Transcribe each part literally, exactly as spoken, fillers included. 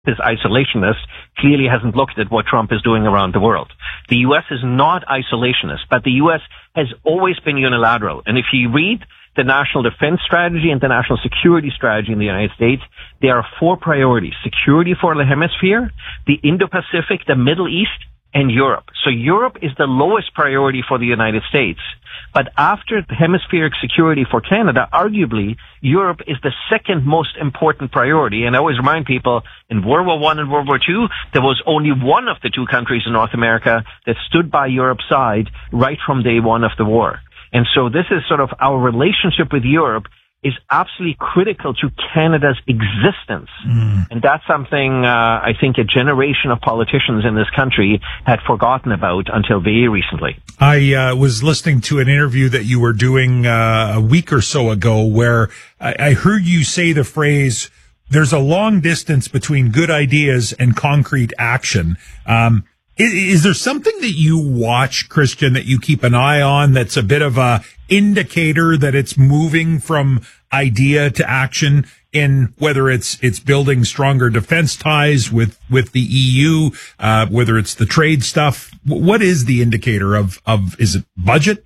is isolationist clearly hasn't looked at what Trump is doing around the world. The U S is not isolationist, but the U S has always been unilateral. And if you read the national defense strategy and the national security strategy in the United States, there are four priorities: security for the hemisphere, the Indo-Pacific, the Middle East, and Europe. So Europe is the lowest priority for the United States. But after hemispheric security for Canada, arguably, Europe is the second most important priority. And I always remind people, in World War One and World War Two, there was only one of the two countries in North America that stood by Europe's side right from day one of the war. And so this is sort of our relationship with Europe is absolutely critical to Canada's existence. Mm. And that's something uh, I think a generation of politicians in this country had forgotten about until very recently. I uh, was listening to an interview that you were doing uh, a week or so ago where I, I heard you say the phrase, there's a long distance between good ideas and concrete action. Um, is, is there something that you watch, Christian, that you keep an eye on that's a bit of a indicator that it's moving from idea to action in whether it's it's building stronger defense ties with with the E U, uh, whether it's the trade stuff? What is the indicator of of is it budget?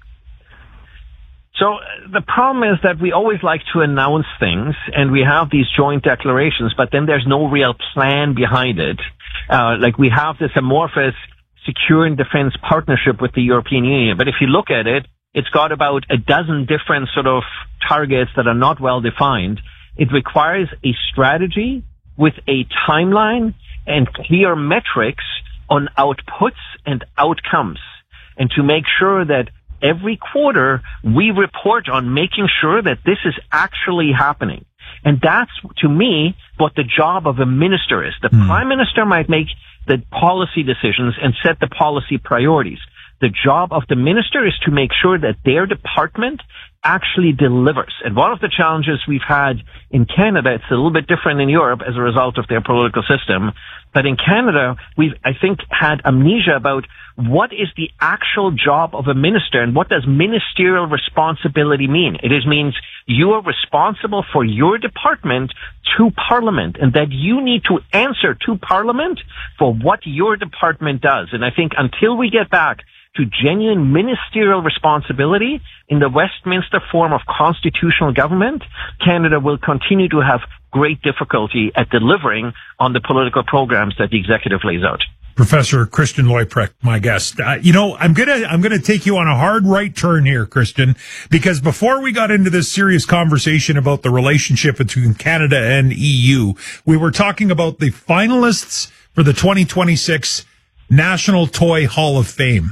So the problem is that we always like to announce things, and we have these joint declarations, but then there's no real plan behind it. Uh, like we have this amorphous secure and defense partnership with the European Union, but if you look at it, it's got about a dozen different sort of targets that are not well defined. It requires a strategy with a timeline and clear metrics on outputs and outcomes, and to make sure that every quarter we report on making sure that this is actually happening. And that's, to me, what the job of a minister is. The mm. prime minister might make the policy decisions and set the policy priorities. The job of the minister is to make sure that their department actually delivers. And one of the challenges we've had in Canada, it's a little bit different in Europe as a result of their political system, but in Canada, we've, I think, had amnesia about what is the actual job of a minister and what does ministerial responsibility mean. It is means you are responsible for your department to Parliament, and that you need to answer to Parliament for what your department does. And I think until we get back to genuine ministerial responsibility in the Westminster form of constitutional government, Canada will continue to have great difficulty at delivering on the political programs that the executive lays out. Professor Christian Leuprecht, my guest. Uh, you know, I'm gonna I'm gonna take you on a hard right turn here, Christian, because before we got into this serious conversation about the relationship between Canada and E U, we were talking about the finalists for the twenty twenty-six National Toy Hall of Fame.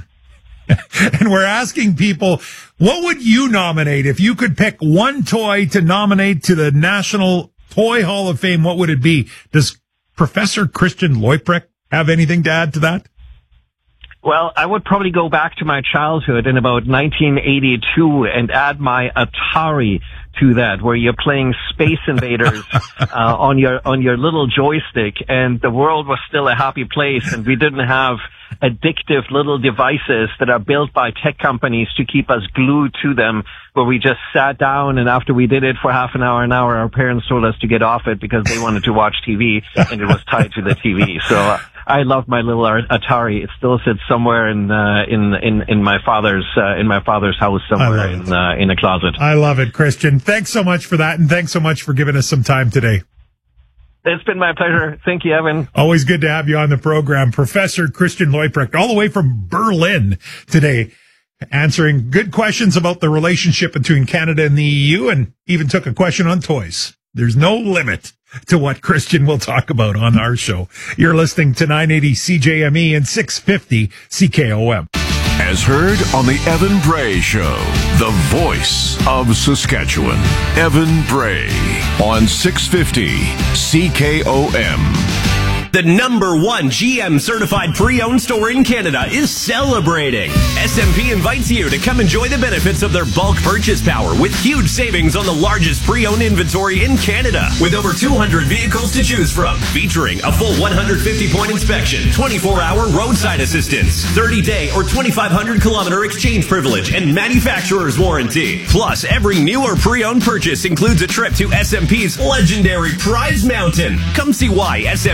And we're asking people, what would you nominate if you could pick one toy to nominate to the National Toy Hall of Fame? What would it be? Does Professor Christian Leuprecht have anything to add to that? Well, I would probably go back to my childhood in about nineteen eighty-two and add my Atari to that, where you're playing Space Invaders uh, on your on your little joystick, and the world was still a happy place, and we didn't have addictive little devices that are built by tech companies to keep us glued to them, where we just sat down, and after we did it for half an hour, an hour, our parents told us to get off it because they wanted to watch T V, and it was tied to the T V. So uh, I love my little Atari. It still sits somewhere in uh, in in in my father's uh, in my father's house somewhere in uh, in a closet. I love it, Christian. Thanks so much for that, and thanks so much for giving us some time today. It's been my pleasure. Thank you, Evan. Always good to have you on the program. Professor Christian Leuprecht, all the way from Berlin today, answering good questions about the relationship between Canada and the E U, and even took a question on toys. There's no limit to what Christian will talk about on our show. You're listening to nine eighty C J M E and six fifty C K O M. As heard on the Evan Bray Show, the voice of Saskatchewan. Evan Bray on six fifty C K O M. The number one G M certified pre-owned store in Canada is celebrating. S M P invites you to come enjoy the benefits of their bulk purchase power with huge savings on the largest pre-owned inventory in Canada. With over two hundred vehicles to choose from, featuring a full one hundred fifty point inspection, twenty-four hour roadside assistance, thirty day or twenty-five hundred kilometer exchange privilege, and manufacturer's warranty. Plus, every new or pre-owned purchase includes a trip to S M P's legendary Prize Mountain. Come see why S M P